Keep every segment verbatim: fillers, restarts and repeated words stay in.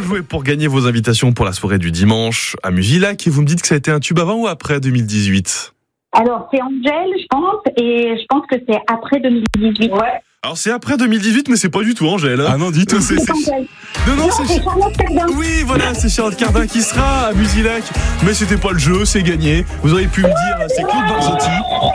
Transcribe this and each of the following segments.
jouez pour gagner vos invitations pour la soirée du dimanche à Musilac et vous me dites que ça a été un tube avant ou après deux mille dix-huit ? Alors, c'est Angèle, je pense, et je pense que c'est après deux mille dix-huit. Ouais. Alors, c'est après deux mille dix-huit, mais c'est pas du tout Angèle. Hein. Ah non, du tout. C'est, c'est... Non, non, non, c'est... c'est Charlotte Cardin. Oui, voilà, c'est Charlotte Cardin qui sera à Musilac. Mais c'était pas le jeu, c'est gagné. Vous auriez pu me dire, c'est Claude Barzotti.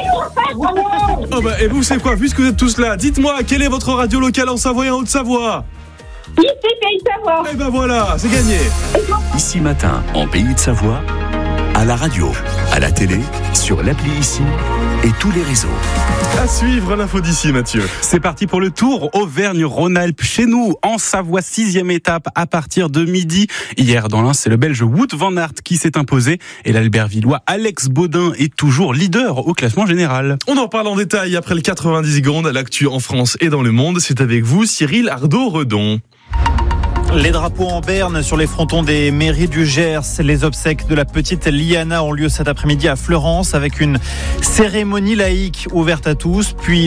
Oh bah, et vous savez quoi, puisque vous êtes tous là, dites-moi, quelle est votre radio locale en Savoie et en Haute-Savoie ? Ici, Pays de Savoie. Eh ben voilà, c'est gagné. Ici Matin, en Pays de Savoie, à la radio, à la télé, sur l'appli Ici et tous les réseaux. À suivre l'info d'ici, Mathieu. C'est parti pour le Tour Auvergne-Rhône-Alpes. Chez nous, en Savoie, sixième étape à partir de midi. Hier, dans l'Ain, c'est le Belge Wout van Aert qui s'est imposé. Et l'Albervillois Alex Baudin est toujours leader au classement général. On en parle en détail après le quatre-vingt-dix secondes à l'actu en France et dans le monde. C'est avec vous, Cyril Ardo-Redon. Les drapeaux en berne sur les frontons des mairies du Gers. Les obsèques de la petite Liana ont lieu cet après-midi à Fleurance avec une cérémonie laïque ouverte à tous, puis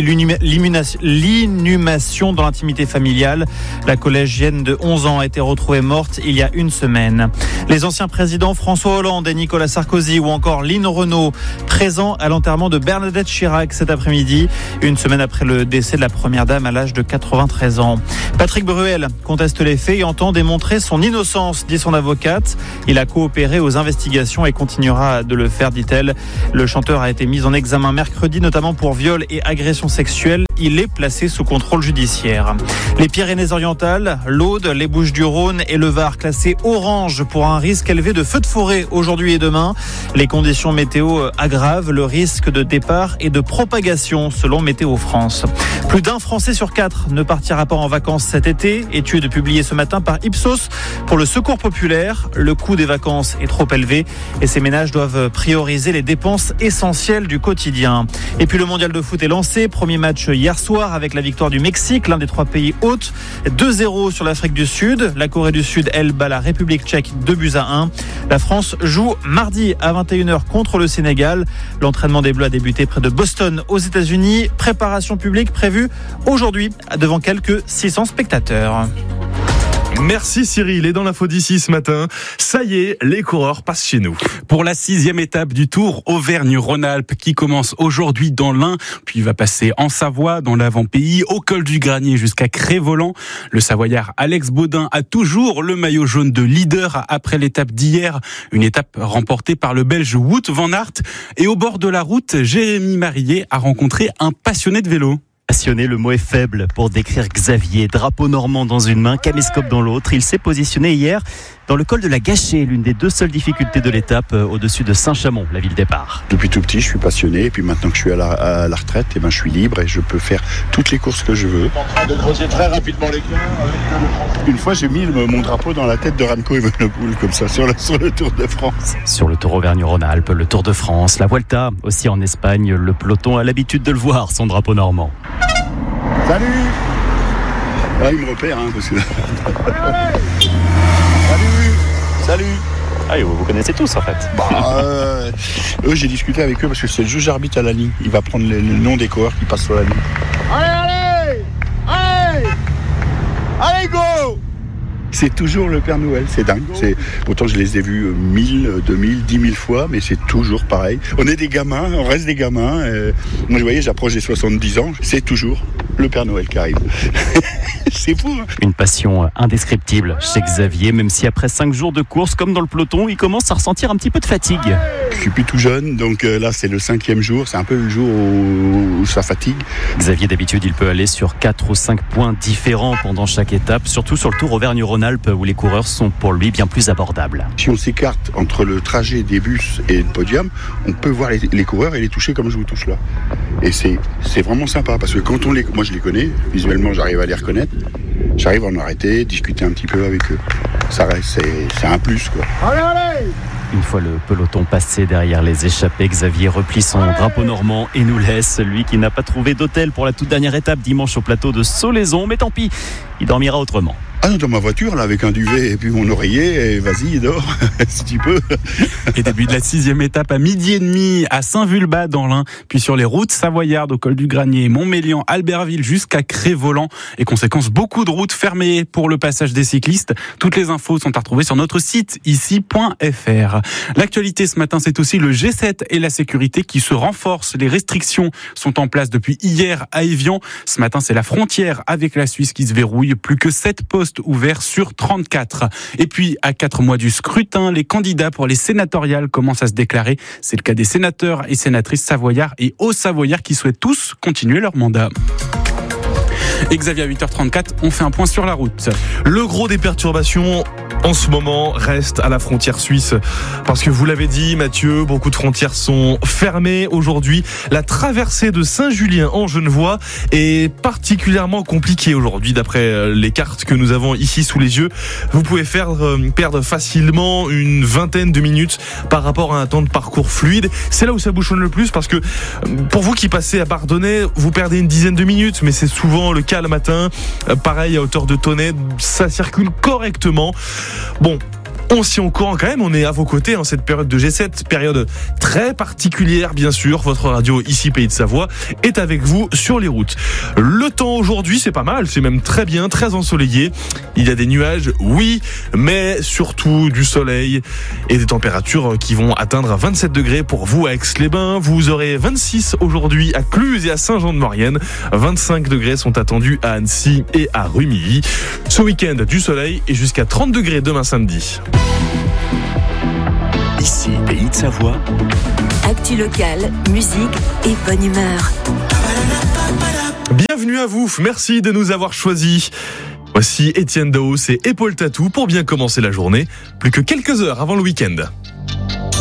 l'inhumation dans l'intimité familiale. La collégienne de onze ans a été retrouvée morte il y a une semaine. Les anciens présidents François Hollande et Nicolas Sarkozy ou encore Lynn Renault présents à l'enterrement de Bernadette Chirac cet après-midi, une semaine après le décès de la première dame à l'âge de quatre-vingt-treize ans. Patrick Bruel conteste les faits et entend démontrer son innocence, dit son avocate. Il a coopéré aux investigations et continuera de le faire, dit-elle. Le chanteur a été mis en examen mercredi, notamment pour viol et agression sexuelle. Il est placé sous contrôle judiciaire. Les Pyrénées-Orientales, l'Aude, les Bouches-du-Rhône et le Var classés orange pour un risque élevé de feux de forêt aujourd'hui et demain. Les conditions météo aggravent le risque de départ et de propagation selon Météo France. Plus d'un Français sur quatre ne partira pas en vacances cet été. Étude publiée ce matin par Ipsos pour le Secours populaire. Le coût des vacances est trop élevé et ces ménages doivent prioriser les dépenses essentielles du quotidien. Et puis le mondial de foot est lancé. Premier match hier soir avec la victoire du Mexique, l'un des trois pays hôtes. deux zéro sur l'Afrique du Sud. La Corée du Sud, elle, bat la République tchèque deux buts à un. La France joue mardi à vingt et une heures contre le Sénégal. L'entraînement des Bleus a débuté près de Boston aux États-Unis. Préparation publique prévue aujourd'hui devant quelques six cents spectateurs. Merci Cyril. Et dans l'info d'ici ce matin, ça y est, les coureurs passent chez nous. Pour la sixième étape du Tour Auvergne-Rhône-Alpes qui commence aujourd'hui dans l'Ain, puis va passer en Savoie, dans l'avant-pays, au col du Granier jusqu'à Cré-Voland. Le Savoyard Alex Baudin a toujours le maillot jaune de leader après l'étape d'hier, une étape remportée par le Belge Wout van Aert. Et au bord de la route, Jérémy Marillet a rencontré un passionné de vélo. Passionné, le mot est faible pour décrire Xavier. Drapeau normand dans une main, caméscope dans l'autre. Il s'est positionné hier dans le col de la Gâchée, l'une des deux seules difficultés de l'étape, au-dessus de Saint-Chamond, la ville départ. Depuis tout petit, je suis passionné. Et puis maintenant que je suis à la, à la retraite, eh ben, je suis libre et je peux faire toutes les courses que je veux. En train de creuser très rapidement les cœurs. Une fois, j'ai mis mon drapeau dans la tête de Remco Evenepoel, comme ça, sur le, sur le Tour de France. Sur le Tour Auvergne-Rhône-Alpes, le Tour de France, la Vuelta, aussi en Espagne, le peloton a l'habitude de le voir, son drapeau normand. Salut! Ah, il me repère, hein, parce que... Salut! Salut! Ah, vous, vous connaissez tous, en fait. Bah, euh, eux, j'ai discuté avec eux parce que c'est le juge arbitre à la ligne. Il va prendre le, le nom des coureurs qui passent sur la ligne. Allez, allez! Allez! Allez, go! C'est toujours le Père Noël, c'est dingue. C'est... Pourtant, je les ai vus mille, deux mille, dix mille fois, mais c'est toujours pareil. On est des gamins, on reste des gamins. Euh... Moi, vous voyez, j'approche des soixante-dix ans, c'est toujours le Père Noël qui arrive. C'est fou, hein. Une passion indescriptible chez Xavier, même si après cinq jours de course, comme dans le peloton, il commence à ressentir un petit peu de fatigue. Je suis plus tout jeune, donc euh, là, c'est le cinquième jour. C'est un peu le jour où, où ça fatigue. Xavier, d'habitude, il peut aller sur quatre ou cinq points différents pendant chaque étape, surtout sur le Tour Auvergne-Rhône-Alpes, où les coureurs sont pour lui bien plus abordables. Si on s'écarte entre le trajet des bus et le podium, on peut voir les, les coureurs et les toucher comme je vous touche là. Et c'est, c'est vraiment sympa, parce que quand on les... Moi, je les connais, visuellement, j'arrive à les reconnaître. J'arrive à en arrêter, discuter un petit peu avec eux. Ça reste, c'est, c'est un plus, quoi. Allez, allez! Une fois le peloton passé derrière les échappées, Xavier replie son drapeau normand et nous laisse. Lui qui n'a pas trouvé d'hôtel pour la toute dernière étape dimanche au plateau de Solaison. Mais tant pis, il dormira autrement. Ah non, dans ma voiture, là, avec un duvet et puis mon oreiller, et vas-y, dors, si tu peux. Et début de la sixième étape à midi et demi à Saint-Vulbas dans l'Ain, puis sur les routes savoyardes au col du Granier, Montmélian, Albertville jusqu'à Cré-Voland. Et conséquence, beaucoup de routes fermées pour le passage des cyclistes. Toutes les infos sont à retrouver sur notre site ici point f r. L'actualité ce matin, c'est aussi le G sept et la sécurité qui se renforcent. Les restrictions sont en place depuis hier à Évian. Ce matin, c'est la frontière avec la Suisse qui se verrouille. Plus que sept postes ouverts sur trente-quatre. Et puis, à quatre mois du scrutin, les candidats pour les sénatoriales commencent à se déclarer. C'est le cas des sénateurs et sénatrices savoyards et hauts-savoyards qui souhaitent tous continuer leur mandat. Et Xavier, à huit heures trente-quatre, on fait un point sur la route. Le gros des perturbations en ce moment reste à la frontière suisse. Parce que vous l'avez dit, Mathieu, beaucoup de frontières sont fermées aujourd'hui. La traversée de Saint-Julien en Genevois est particulièrement compliquée aujourd'hui, d'après les cartes que nous avons ici sous les yeux. Vous pouvez faire euh, perdre facilement une vingtaine de minutes par rapport à un temps de parcours fluide. C'est là où ça bouchonne le plus, parce que pour vous qui passez à Bardonnay, vous perdez une dizaine de minutes, mais c'est souvent le cas le matin. Euh, pareil à hauteur de Tonnet, ça circule correctement. Bon, on s'y en courant quand même, on est à vos côtés en cette période de G sept, période très particulière bien sûr. Votre radio ici Pays de Savoie est avec vous sur les routes. Le temps aujourd'hui, c'est pas mal, c'est même très bien, très ensoleillé. Il y a des nuages, oui, mais surtout du soleil et des températures qui vont atteindre vingt-sept degrés pour vous à Aix-les-Bains. Vous aurez vingt-six aujourd'hui à Cluse et à Saint-Jean-de-Maurienne. vingt-cinq degrés sont attendus à Annecy et à Rumilly. Ce week-end, du soleil et jusqu'à trente degrés demain samedi. Ici, Pays de Savoie. Actu locale, musique et bonne humeur. Bienvenue à vous, merci de nous avoir choisis. Voici Étienne Daos et Épaule Tatou pour bien commencer la journée. Plus que quelques heures avant le week-end.